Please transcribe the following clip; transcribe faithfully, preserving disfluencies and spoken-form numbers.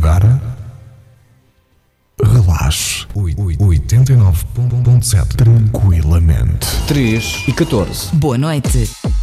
agora relaxe. oitenta e nove ponto sete tranquilamente. três e catorze. Boa noite.